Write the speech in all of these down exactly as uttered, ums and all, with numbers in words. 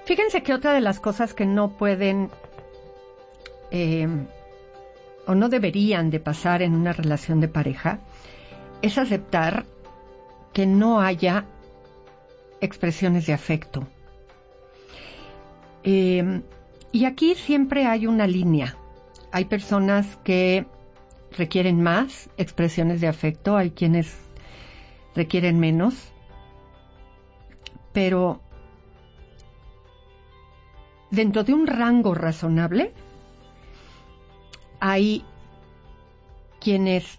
Fíjense que otra de las cosas que no pueden eh, o no deberían de pasar en una relación de pareja es aceptar que no haya expresiones de afecto. Eh, y aquí siempre hay una línea. Hay personas que requieren más expresiones de afecto, hay quienes requieren menos, pero dentro de un rango razonable hay quienes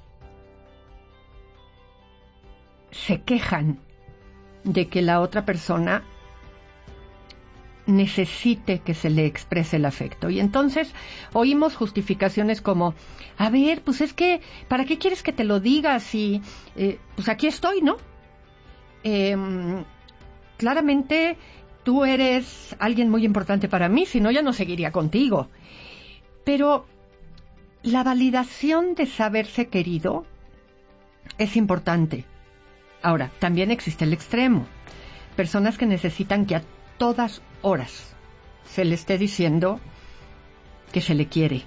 se quejan de que la otra persona necesite que se le exprese el afecto. Y entonces oímos justificaciones como, a ver, pues es que, ¿para qué quieres que te lo diga si, eh, pues aquí estoy, ¿no? Eh, claramente tú eres alguien muy importante para mí, si no ya no seguiría contigo. Pero la validación de saberse querido es importante. Ahora, también existe el extremo. Personas que necesitan que a todas horas se le esté diciendo que se le quiere.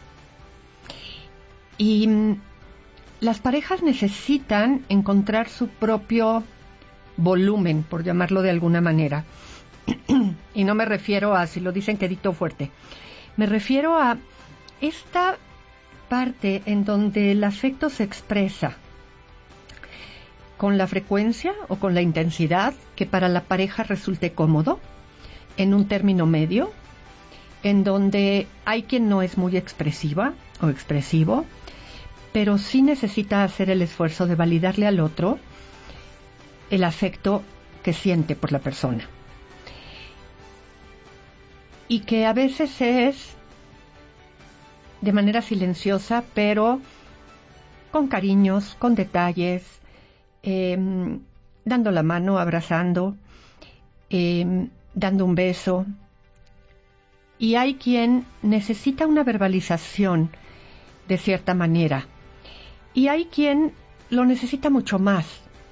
Y mm, las parejas necesitan encontrar su propio volumen, por llamarlo de alguna manera. Y no me refiero a, si lo dicen quedito fuerte, me refiero a esta parte en donde el afecto se expresa con la frecuencia o con la intensidad que para la pareja resulte cómodo, en un término medio, en donde hay quien no es muy expresiva o expresivo, pero sí necesita hacer el esfuerzo de validarle al otro el afecto que siente por la persona. Y que a veces es de manera silenciosa, pero con cariños, con detalles, eh, dando la mano, abrazando, eh, dando un beso. Y hay quien necesita una verbalización de cierta manera. Y hay quien lo necesita mucho más.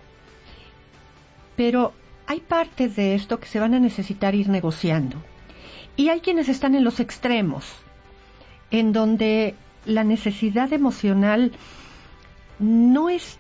Pero hay partes de esto que se van a necesitar ir negociando. Y hay quienes están en los extremos, en donde la necesidad emocional no es